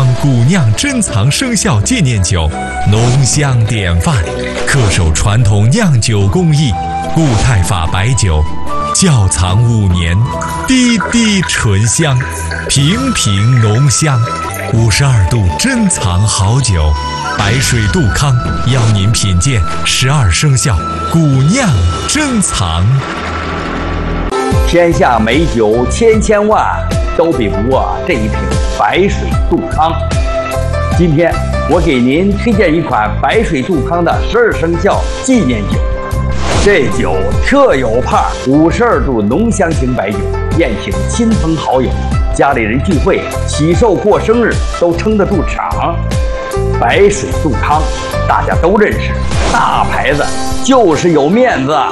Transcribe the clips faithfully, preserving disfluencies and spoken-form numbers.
康古酿珍藏生肖纪念酒，浓香典范，恪守传统酿酒工艺，固态法白酒，窖藏五年，滴滴醇香，瓶瓶浓香，五十二度珍藏好酒。白水杜康邀您品鉴十二生肖古酿珍藏。 天下美酒千千万，都比不过这一瓶白水杜康。今天我给您推荐一款白水杜康的十二生肖纪念酒。这酒特有派，五十二度浓香型白酒，宴请亲朋好友、家里人聚会、喜寿过生日都撑得住场。白水杜康大家都认识，大牌子就是有面子。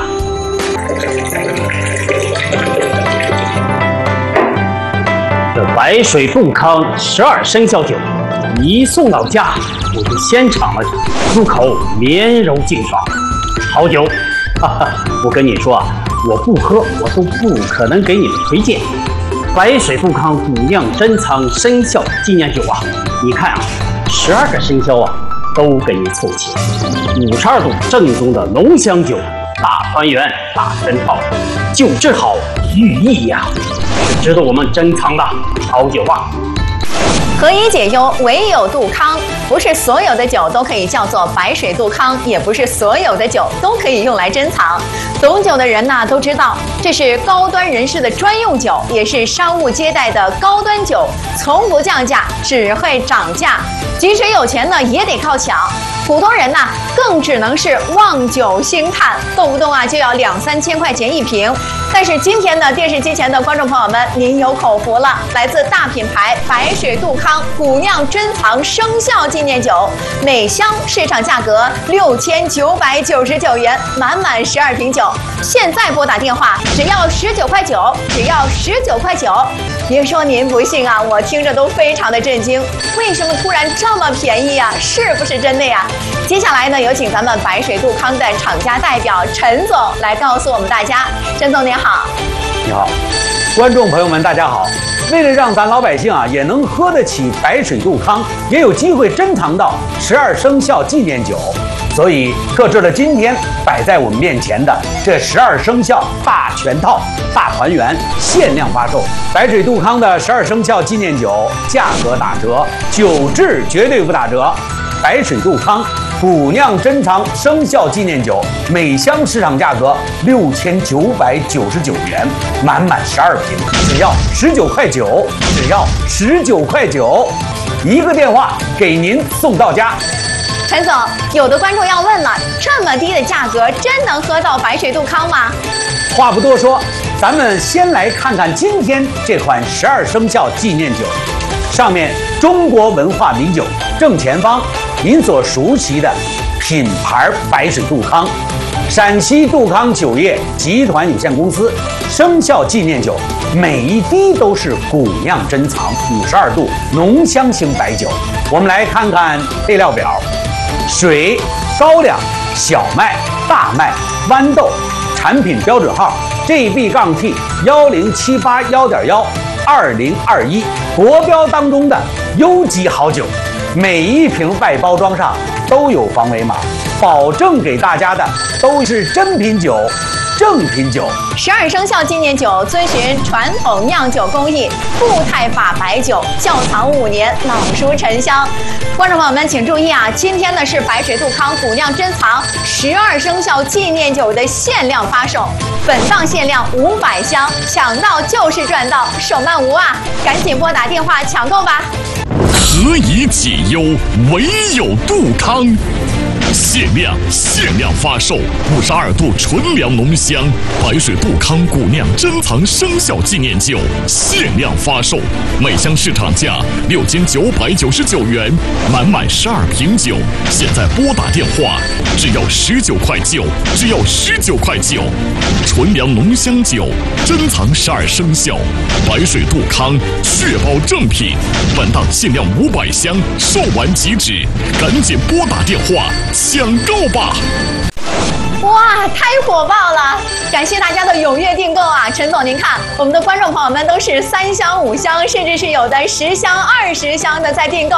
这白水杜康十二生肖酒一送到家，我就先尝了尝，入口绵柔劲爽，好酒。哈哈，我跟你说啊，我不喝我都不可能给你们推荐。白水杜康古酿珍藏生肖纪念酒啊，你看啊，十二个生肖啊都给你凑齐，五十二度正宗的浓香酒，大团圆大珍宝，酒质好寓意呀、啊，是值得我们珍藏的好酒啊。 何以解忧，唯有杜康。不是所有的酒都可以叫做白水杜康，也不是所有的酒都可以用来珍藏。懂酒的人呢都知道，这是高端人士的专用酒，也是商务接待的高端酒，从不降价，只会涨价。即使有钱呢，也得靠抢。普通人呢，更只能是望酒兴叹，动不动啊就要两三千块钱一瓶。但是今天呢，电视机前的观众朋友们，您有口福了，来自大品牌白水杜康古酿珍藏生肖纪念酒，每箱市场价格六千九百九十九元，满满十二瓶酒。现在拨打电话，只要十九块九，只要十九块九。别说您不信啊，我听着都非常的震惊，为什么突然这么便宜呀？是不是真的呀？接下来呢，有请咱们白水杜康的厂家代表陈总来告诉我们大家。陈总您好。 你好，观众朋友们大家好。为了让咱老百姓啊也能喝得起白水杜康，也有机会珍藏到十二生肖纪念酒，所以特制了今天摆在我们面前的这十二生肖大全套大团圆限量发售。白水杜康的十二生肖纪念酒价格打折，酒质绝对不打折。白水杜康古酿珍藏生肖纪念酒，每箱市场价格六千九百九十九元，满满十二瓶，只要十九块九，只要十九块九，一个电话给您送到家。 陈总，有的观众要问了，这么低的价格，真能喝到白水杜康吗？ 话不多说，咱们先来看看今天这款十二生肖纪念酒，上面中国文化名酒正前方。您所熟悉的品牌白水杜康，陕西杜康酒业集团有限公司生肖纪念酒，每一滴都是古酿珍藏五十二度浓香型白酒。我们来看看配料表：水、高粱、小麦、大麦、豌豆，产品标准号 G B T 幺零七八幺点幺二零二一，国标当中的优级好酒。每一瓶外包装上都有防伪码，保证给大家的都是真品酒、正品酒。 十二生肖纪念酒遵循传统酿酒工艺，固态法白酒，窖藏五年，老熟沉香。观众朋友们请注意啊，今天呢是白水杜康古酿珍藏十二生肖纪念酒的限量发售，本档限量五百箱，抢到就是赚到，手慢无啊！赶紧拨打电话抢购吧。 何以解忧，唯有杜康。限量限量发售五十二度纯粮浓香白水杜康古酿珍藏生肖纪念酒，限量发售，每箱市场价六千九百九十九元，满满十二瓶酒。现在拨打电话，只要十九块九，只要十九块九。纯粮浓香酒，珍藏十二生肖，白水杜康，确保正品。本档限量五百箱，售完即止，赶紧拨打电话抢购吧！ 哇，太火爆了！感谢大家的踊跃订购啊！陈总，您看，我们的观众朋友们都是三箱、五箱，甚至是有的十箱、二十箱的在订购。